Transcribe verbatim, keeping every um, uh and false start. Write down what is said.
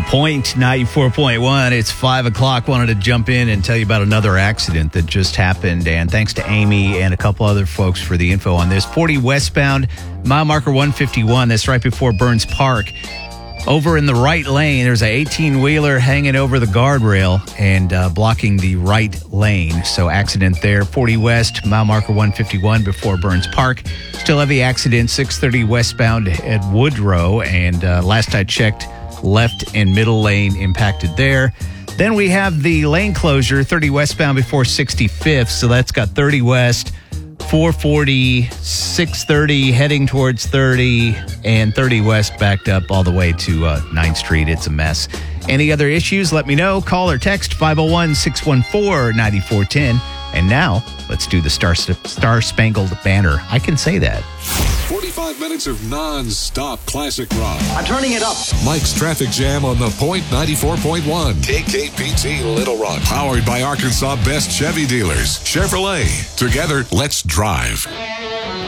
Point ninety-four point one. It's five o'clock. Wanted to jump in and tell you about another accident that just happened. And thanks to Amy and a couple other folks for the info on this. forty westbound, mile marker one fifty-one. That's right before Burns Park. Over in the right lane, there's an eighteen-wheeler hanging over the guardrail and uh, blocking the right lane. So accident there. forty west, mile marker one fifty-one before Burns Park. Still heavy accident, six thirty westbound at Woodrow. And uh, last I checked, left and middle lane impacted there. Then we have the lane closure, thirty westbound before sixty-fifth. So that's got thirty west, four forty, six thirty heading towards thirty, and thirty west backed up all the way to uh, ninth Street. It's a mess. Any other issues, let me know. Call or text five oh one, six one four, nine four one oh. And now, let's do the Star, Star Spangled Banner. I can say that. forty-five minutes of non-stop classic rock. I'm turning it up. Mike's Traffic Jam on the Point ninety-four point one. K K P T Little Rock. Powered by Arkansas Best Chevy Dealers. Chevrolet. Together, let's drive.